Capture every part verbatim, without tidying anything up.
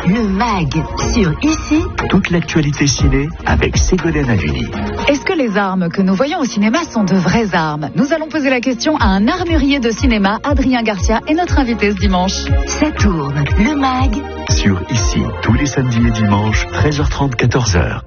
Le MAG sur Ici. Toute l'actualité ciné avec Ségolène Halluny. Est-ce que les armes que nous voyons au cinéma sont de vraies armes? Nous allons poser la question à un armurier de cinéma, Adrien Garcia, est notre invité ce dimanche. Ça tourne, le MAG. Sur Ici, tous les samedis et dimanches, treize heures trente, quatorze heures.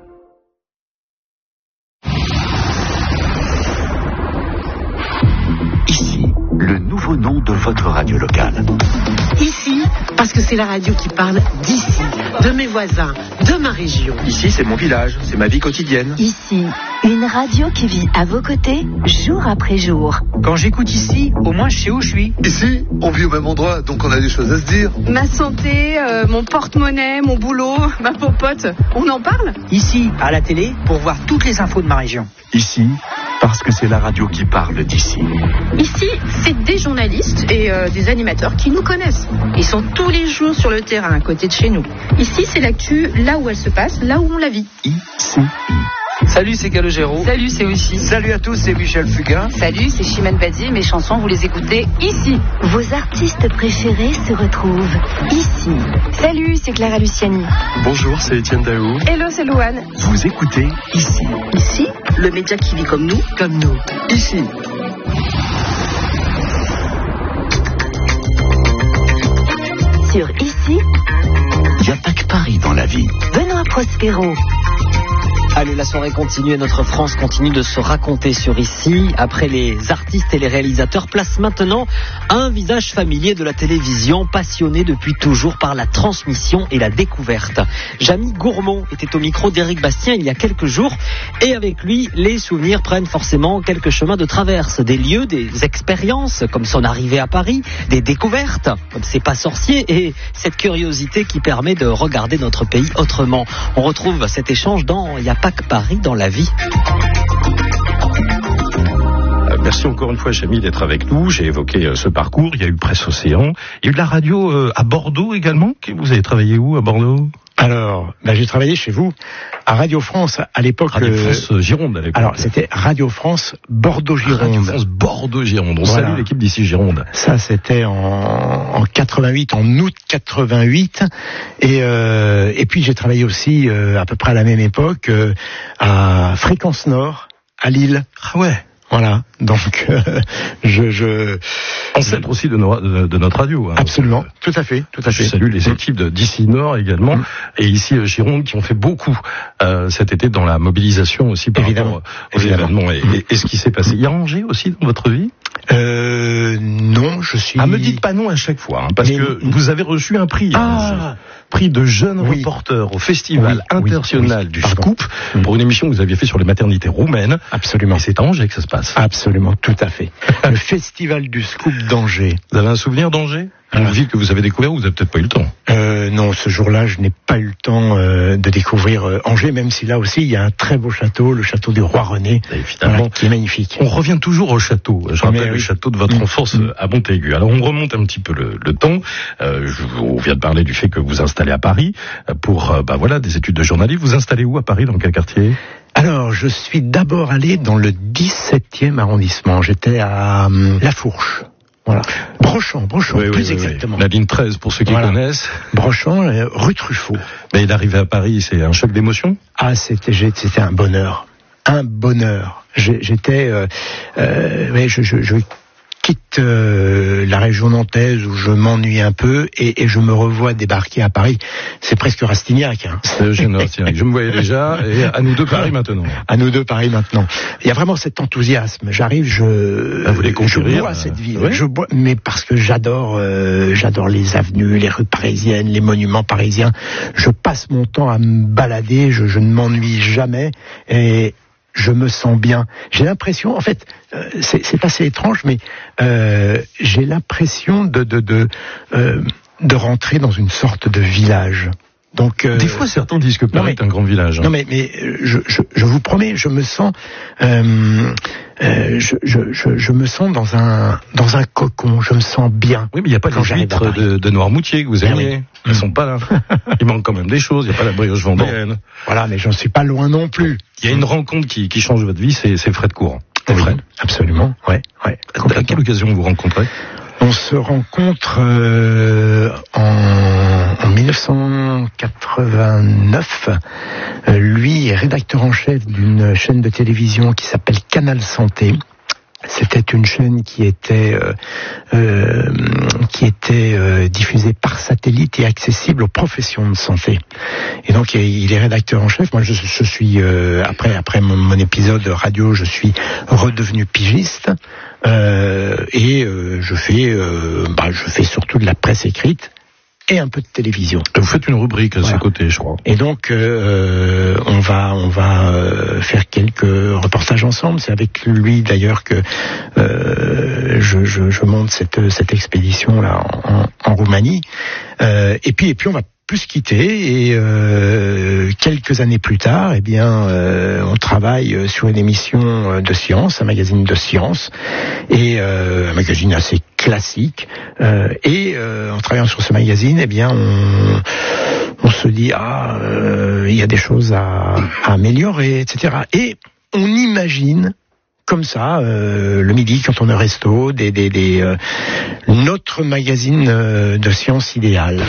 Ici, le nouveau nom de votre radio locale. Ici, parce que c'est la radio qui parle d'ici, de mes voisins, de ma région. Ici, c'est mon village, c'est ma vie quotidienne. Ici, une radio qui vit à vos côtés, jour après jour. Quand j'écoute Ici, au moins je sais où je suis. Ici, on vit au même endroit, donc on a des choses à se dire. Ma santé, euh, mon porte-monnaie, mon boulot, ma popote, on en parle? Ici, à la télé, pour voir toutes les infos de ma région. Ici, parce que c'est la radio qui parle d'ici. Ici, c'est des journalistes et euh, des animateurs qui nous connaissent. Ils sont tous les jours sur le terrain, à côté de chez nous. Ici, c'est l'actu, là où elle se passe, là où on la vit. Ici. Salut, c'est Calogero. Salut, c'est aussi. Salut à tous, c'est Michel Fugain. Salut, c'est Chimène Badi. Mes chansons, vous les écoutez ici. Vos artistes préférés se retrouvent ici. Salut, c'est Clara Luciani. Bonjour, c'est Étienne Daou. Hello, c'est Louane. Vous écoutez Ici. Ici, le média qui vit comme nous, comme nous. Ici. Sur Ici, Il n'y a pas que Paris dans la vie. Benoît Prospero. Allez, la soirée continue et notre France continue de se raconter sur Ici. Après les artistes et les réalisateurs, place maintenant un visage familier de la télévision, passionné depuis toujours par la transmission et la découverte. Jamy Gourmand était au micro d'Éric Bastien il y a quelques jours et avec lui, les souvenirs prennent forcément quelques chemins de traverse. Des lieux, des expériences, comme son arrivée à Paris, des découvertes, comme C'est pas sorcier et cette curiosité qui permet de regarder notre pays autrement. On retrouve cet échange dans Il n'y a pas que Paris dans la vie. Merci encore une fois, Jamy, d'être avec nous. J'ai évoqué euh, ce parcours. Il y a eu Presse Océan. Il y a eu de la radio euh, à Bordeaux également. Vous avez travaillé où à Bordeaux? Alors, ben, j'ai travaillé chez vous à Radio France à l'époque. Radio euh, France Gironde à l'époque. Alors, c'était Radio France Bordeaux-Gironde. Radio France Bordeaux-Gironde. On voilà. salue l'équipe d'ici Gironde. Ça, c'était en, en quatre-vingt-huit, en août quatre-vingt-huit. Et, euh, et puis, j'ai travaillé aussi euh, à peu près à la même époque euh, à Fréquence Nord, à Lille. Ah ouais. Voilà, donc euh, je, je ancêtre aussi de, no, de, de notre radio. Hein, absolument, donc, tout à fait, tout à fait. Je salue les équipes de d'ici Nord également, mmh. et ici Gironde qui ont fait beaucoup euh, cet été dans la mobilisation aussi par évidemment, rapport aux événements et, mmh. et, et ce qui s'est passé. Il y a Angers aussi dans votre vie? Euh, non, je suis. Ah, me dites pas non à chaque fois, hein, parce Mais... que vous avez reçu un prix. Ah. Hein, prix de jeune oui. reporter au Festival oui, international oui, du Pardon. Scoop mmh. pour une émission que vous aviez fait sur les maternités roumaines. Absolument. Et c'est à Angers que ça se passe. Absolument, tout à fait. Le Festival du Scoop d'Angers. Vous avez un souvenir d'Angers? Une Alors, ville que vous avez découvert ou vous avez peut-être pas eu le temps? euh, Non, ce jour-là, je n'ai pas eu le temps euh, de découvrir euh, Angers, même si là aussi, il y a un très beau château, le château du Roi René, voilà, qui est magnifique. On revient toujours au château. Je rappelle oui. le château de votre mmh. enfance mmh. à Montaigu. Alors, on remonte un petit peu le, le temps. Euh, je, on vient de parler du fait que vous vous installez à Paris pour euh, bah, voilà, des études de journalisme. Vous installez où à Paris? Dans quel quartier? Alors, je suis d'abord allé dans le dix-septième arrondissement. J'étais à euh, La Fourche. Voilà. Brochant, Brochant, oui, plus oui, exactement. Oui. La ligne treize, pour ceux qui voilà. connaissent. Brochant, euh, rue Truffaut. Mais d'arriver à Paris, c'est un choc d'émotion? Ah, c'était, c'était un bonheur. Un bonheur. J'étais, euh, euh, ouais, je, je, je quitte euh, la région nantaise où je m'ennuie un peu et, et je me revois débarquer à Paris. C'est presque Rastignac. Hein. C'est génial, je me voyais déjà. Et à nous deux Paris maintenant. À nous deux Paris maintenant. Il y a vraiment cet enthousiasme. J'arrive, je, ah, vous les je bois cette ville. Ouais. Je bois, mais parce que j'adore, euh, j'adore les avenues, les rues parisiennes, les monuments parisiens. Je passe mon temps à me balader. Je, je ne m'ennuie jamais. Et je me sens bien. J'ai l'impression, en fait, euh, c'est, c'est assez étrange, mais euh, j'ai l'impression de de de, euh, de rentrer dans une sorte de village. Donc, euh, des fois, certains disent que Paris mais, est un grand village. Hein. Non, mais mais je, je je vous promets, je me sens, euh, euh, je, je je je me sens dans un dans un cocon. Je me sens bien. Oui, mais il n'y a pas les huîtres de, de Noirmoutier que vous aimiez. Oui. Elles sont pas là. Il manque quand même des choses. Il n'y a pas la brioche vendéenne. Bon, voilà, mais j'en suis pas loin non plus. Il y a une rencontre qui qui change votre vie, c'est c'est Fred Courant. Oui, Fred. Absolument. Ouais, ouais. À quelle occasion vous vous rencontrez? On se rencontre euh, en, en dix-neuf cent quatre-vingt-neuf. Euh, lui est rédacteur en chef d'une chaîne de télévision qui s'appelle Canal Santé. C'était une chaîne qui était euh, euh, qui était euh, diffusée par satellite et accessible aux professions de santé. Et donc il est rédacteur en chef. Moi je, je suis euh, après après mon, mon épisode radio, je suis redevenu pigiste euh, et euh, je fais euh, bah, je fais surtout de la presse écrite et un peu de télévision. Vous faites une rubrique à voilà. ses côtés, je crois. Et donc, euh, on va, on va euh, faire quelques reportages ensemble. C'est avec lui d'ailleurs que euh, je, je, je monte cette, cette expédition là en, en Roumanie. Euh, et puis, et puis, on va plus se quitter. Et euh, quelques années plus tard, eh bien, euh, on travaille sur une émission de science, un magazine de science, et euh, un magazine assez classique. Euh, et euh, en travaillant sur ce magazine, eh bien, on, on se dit ah, euh, il y a des choses à, à améliorer, et cetera. Et on imagine comme ça, euh, le midi, quand on est au resto, des, des, des, euh, notre magazine euh, de science idéal.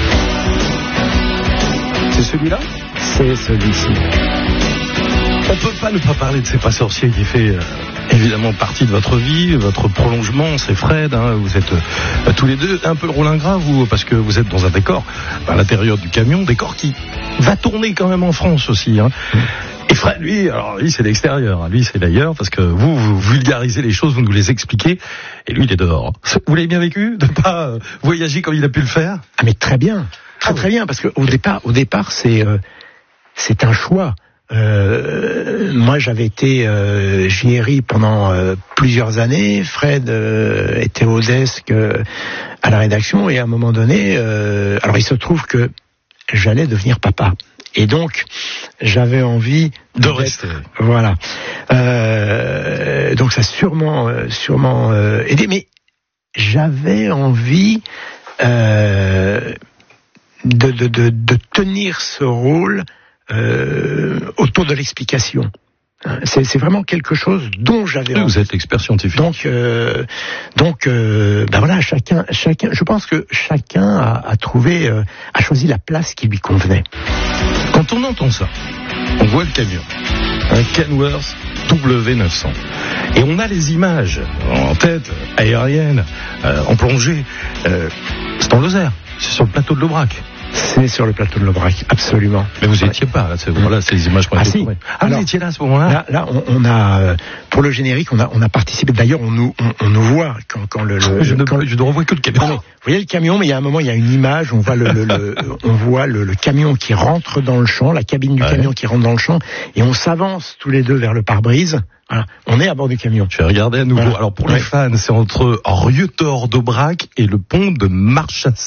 C'est celui-là ? C'est celui-ci. On peut pas ne pas parler de C'est pas sorcier qui fait euh, évidemment partie de votre vie, votre prolongement, c'est Fred, hein, vous êtes euh, tous les deux un peu le rôle ingrat, vous, parce que vous êtes dans un décor à l'intérieur du camion, décor qui va tourner quand même en France aussi. Hein. Mmh. Et Fred, lui, alors lui c'est l'extérieur, hein, lui c'est d'ailleurs, parce que vous, vous vulgarisez les choses, vous nous les expliquez, et lui il est dehors. Vous l'avez bien vécu, de pas euh, voyager comme il a pu le faire ? Ah mais très bien, très très bien, parce que au départ, au départ c'est euh, c'est un choix. Euh, moi j'avais été euh, J R I pendant euh, plusieurs années, Fred euh, était au desk euh, à la rédaction, et à un moment donné, euh, alors il se trouve que j'allais devenir papa. Et donc, j'avais envie de rester. Voilà. Euh, donc, ça a sûrement, euh, sûrement euh, aidé. Mais j'avais envie euh, de, de, de, de tenir ce rôle euh, autour de l'explication. C'est, c'est vraiment quelque chose dont j'avais oui, envie. Vous êtes expert scientifique. Donc, euh, donc, euh, ben voilà, chacun, chacun. Je pense que chacun a, a trouvé, euh, a choisi la place qui lui convenait. Quand on entend ça, on voit le camion, un Kenworth W neuf cents, et on a les images en tête, aériennes, euh, en plongée. Euh, c'est en Lozère, c'est sur le plateau de l'Aubrac. C'est sur le plateau de l'Aubrac, absolument. Mais vous étiez pas là, c'est, voilà, c'est les images qu'on a ah, si. ah, Alors, vous étiez là à ce moment-là. Là, là on, on a euh, pour le générique, on a on a participé. D'ailleurs, on nous on, on nous voit quand quand le, le je, quand ne, je ne revois que le camion. Non, mais, vous voyez le camion, mais il y a un moment, il y a une image, on voit le, le, le on voit le, le camion qui rentre dans le champ, la cabine du ouais. camion qui rentre dans le champ, et on s'avance tous les deux vers le pare-brise. Voilà. On est à bord du camion. Je vais regarder à nouveau. Voilà. Alors pour ouais. les fans, c'est entre Rieutort d'Aubrac et le pont de Marchassin.